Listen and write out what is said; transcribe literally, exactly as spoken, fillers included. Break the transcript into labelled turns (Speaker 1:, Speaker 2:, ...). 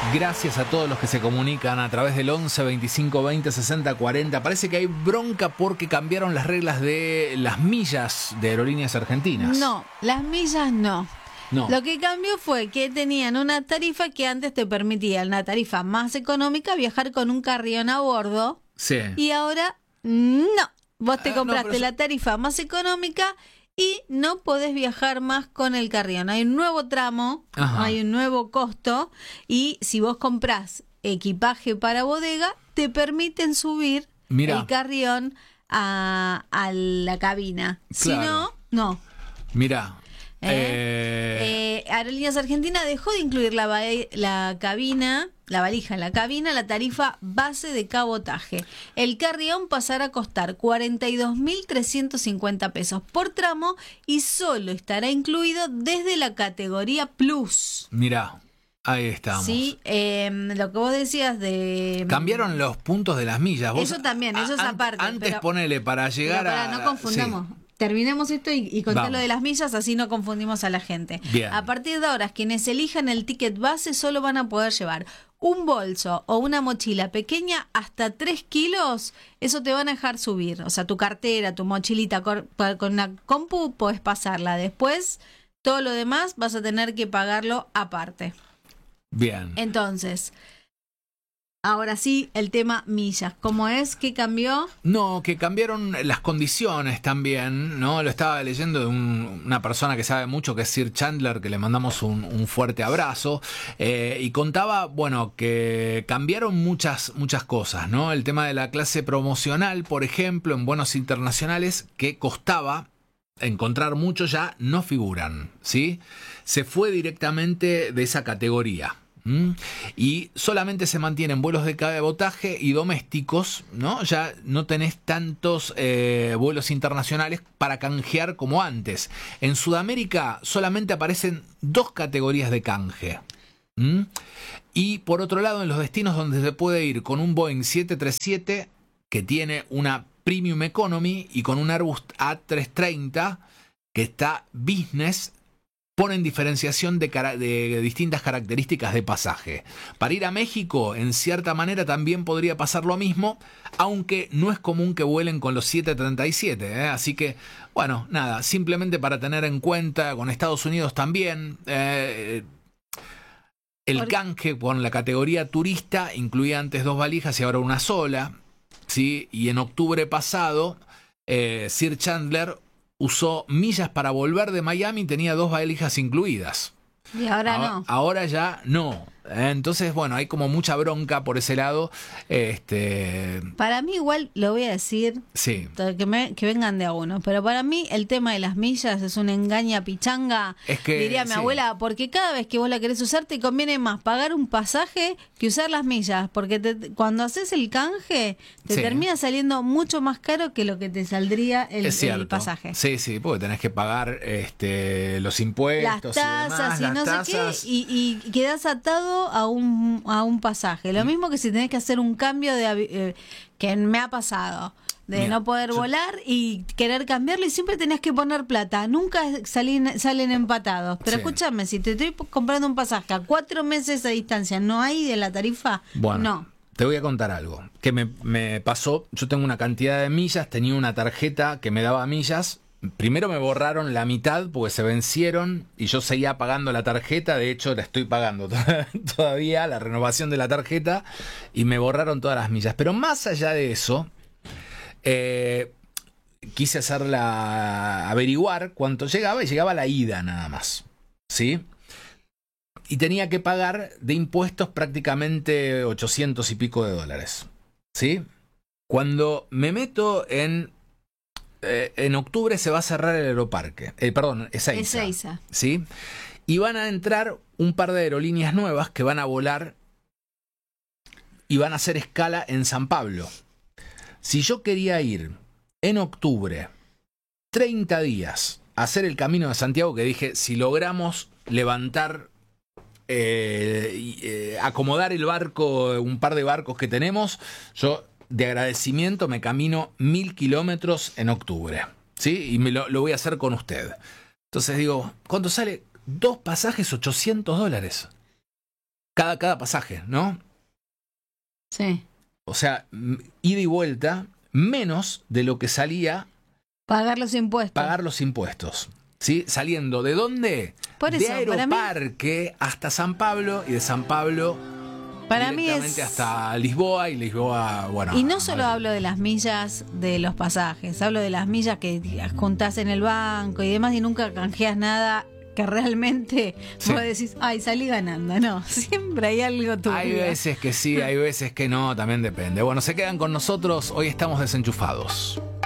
Speaker 1: Gracias a todos los que se comunican a través del once, veinticinco, veinte, sesenta, cuarenta. Parece que hay bronca porque cambiaron las reglas de las millas de Aerolíneas Argentinas.
Speaker 2: No, las millas no.
Speaker 1: No.
Speaker 2: Lo que cambió fue que tenían una tarifa que antes te permitía, una tarifa más económica, viajar con un carrión a bordo.
Speaker 1: Sí.
Speaker 2: Y ahora, no. Vos te
Speaker 1: Ah, no,
Speaker 2: compraste
Speaker 1: pero eso-
Speaker 2: la tarifa más económica y no podés viajar más con el carrión. Hay un nuevo tramo,
Speaker 1: Ajá.
Speaker 2: hay un nuevo costo y si vos comprás equipaje para bodega, te permiten subir
Speaker 1: Mirá.
Speaker 2: el carrión a, a la cabina. Si
Speaker 1: Claro.
Speaker 2: no, no.
Speaker 1: Mirá.
Speaker 2: ¿Eh?
Speaker 1: eh,
Speaker 2: Eh, Aerolíneas Argentinas dejó de incluir la, va- la cabina, la valija en la cabina, la tarifa base de cabotaje. El carrión pasará a costar cuarenta y dos mil trescientos cincuenta pesos por tramo y solo estará incluido desde la categoría Plus.
Speaker 1: Mirá. Ahí estamos.
Speaker 2: Sí, eh, lo que vos decías de...
Speaker 1: Cambiaron los puntos de las millas. Vos-
Speaker 2: Eso también, eso es
Speaker 1: an-
Speaker 2: aparte,
Speaker 1: Antes
Speaker 2: pero-
Speaker 1: ponele para
Speaker 2: Pero
Speaker 1: llegar
Speaker 2: pará,
Speaker 1: a...
Speaker 2: no confundamos.
Speaker 1: Sí.
Speaker 2: Terminemos esto y, y conté
Speaker 1: Vamos.
Speaker 2: lo de las millas, así no confundimos a la gente.
Speaker 1: Bien.
Speaker 2: A partir de ahora, quienes elijan el ticket base solo van a poder llevar un bolso o una mochila pequeña hasta tres kilos. Eso te van a dejar subir. O sea, tu cartera, tu mochilita cor- pa- con una compu, podés pasarla. Después, todo lo demás vas a tener que pagarlo aparte.
Speaker 1: Bien.
Speaker 2: Entonces, ahora sí, el tema millas. ¿Cómo es? ¿Qué cambió?
Speaker 1: No, que cambiaron las condiciones también, ¿no? Lo estaba leyendo de un- una persona que sabe mucho, que es Sir Chandler, que le mandamos un, un fuerte abrazo, eh, y contaba, bueno, que cambiaron muchas, muchas cosas, ¿no? El tema de la clase promocional, por ejemplo, en vuelos internacionales, que costaba encontrar muchos, ya no figuran, ¿sí? Se fue directamente de esa categoría. ¿Mm? Y solamente se mantienen vuelos de cabotaje y domésticos, ¿no? Ya no tenés tantos eh, vuelos internacionales para canjear como antes. En Sudamérica solamente aparecen dos categorías de canje. ¿Mm? Y por otro lado, en los destinos donde se puede ir con un Boeing siete treinta y siete que tiene una Premium Economy y con un Airbus A trescientos treinta que está Business, ponen diferenciación de, cara- de distintas características de pasaje. Para ir a México, en cierta manera también podría pasar lo mismo, aunque no es común que vuelen con los siete treinta y siete, ¿eh? Así que, bueno, nada, simplemente para tener en cuenta, con Estados Unidos también, eh, el
Speaker 2: Por-
Speaker 1: canje con la categoría turista incluía antes dos valijas y ahora una sola, ¿sí? Y en octubre pasado, eh, Sir Chandler usó millas para volver de Miami y tenía dos valijas incluidas.
Speaker 2: Y ahora
Speaker 1: Ahora-
Speaker 2: no.
Speaker 1: Ahora ya no. ¿eh? Entonces, bueno, hay como mucha bronca por ese lado. Este,
Speaker 2: Para mí igual, lo voy a decir,
Speaker 1: sí.
Speaker 2: que, me- que vengan de a uno. Pero para mí el tema de las millas es una engaña pichanga,
Speaker 1: Es que,
Speaker 2: diría mi
Speaker 1: sí.
Speaker 2: abuela, porque cada vez que vos la querés usar te conviene más pagar un pasaje que usar las millas, porque te- cuando haces el canje te
Speaker 1: Sí.
Speaker 2: termina saliendo mucho más caro que lo que te saldría el,
Speaker 1: Es cierto.
Speaker 2: el pasaje.
Speaker 1: Sí, sí, porque tenés que pagar este, los
Speaker 2: Las
Speaker 1: impuestos
Speaker 2: tasas
Speaker 1: y
Speaker 2: y,
Speaker 1: demás,
Speaker 2: no
Speaker 1: las
Speaker 2: sé
Speaker 1: tasas.
Speaker 2: qué, y, y quedás atado a un, a un pasaje.
Speaker 1: Mm.
Speaker 2: Lo mismo que si tenés que hacer un cambio de avi- eh, que me ha pasado. De
Speaker 1: Mira,
Speaker 2: no poder
Speaker 1: yo-
Speaker 2: volar y querer cambiarlo y siempre tenés que poner plata. Nunca salin- salen empatados. Pero
Speaker 1: Sí.
Speaker 2: escúchame, si te estoy comprando un pasaje a cuatro meses de distancia, ¿no hay de la tarifa?
Speaker 1: Bueno,
Speaker 2: No.
Speaker 1: te voy a contar algo que me, me pasó. Yo tengo una cantidad de millas, tenía una tarjeta que me daba millas. Primero me borraron la mitad porque se vencieron y yo seguía pagando la tarjeta. De hecho, la estoy pagando todavía, la renovación de la tarjeta, y me borraron todas las millas. Pero más allá de eso, eh, quise hacerla, averiguar cuánto llegaba, y llegaba la ida nada más, ¿sí? Y tenía que pagar de impuestos prácticamente ochocientos y pico de dólares, ¿sí? Cuando me meto en... eh, en octubre se va a cerrar el aeroparque, eh, perdón, Ezeiza,
Speaker 2: Ezeiza.
Speaker 1: ¿sí? Y van a entrar un par de aerolíneas nuevas que van a volar y van a hacer escala en San Pablo. Si yo quería ir en octubre, treinta días, a hacer el Camino de Santiago, que dije, si logramos levantar, eh, y, eh, acomodar el barco, un par de barcos que tenemos, yo de agradecimiento me camino mil kilómetros en octubre, ¿sí? Y me lo, lo voy a hacer con usted. Entonces digo, ¿cuánto sale? Dos pasajes, ochocientos dólares. cada, cada pasaje, ¿no?
Speaker 2: Sí.
Speaker 1: O sea, ida y vuelta, menos de lo que salía
Speaker 2: pagar los impuestos.
Speaker 1: Pagar los impuestos. ¿Sí? Saliendo ¿de dónde?
Speaker 2: Por eso,
Speaker 1: de Aeroparque mí... hasta San Pablo y de San Pablo
Speaker 2: para
Speaker 1: directamente
Speaker 2: mí es...
Speaker 1: hasta Lisboa y Lisboa, bueno.
Speaker 2: Y no solo hablo de las millas de los pasajes, hablo de las millas que juntás en el banco y demás y nunca canjeas nada que realmente sí. vos decís, ay, salí ganando. No, siempre hay algo tuyo.
Speaker 1: Hay veces que sí, hay veces que no, también depende. Bueno, se quedan con nosotros, hoy estamos desenchufados.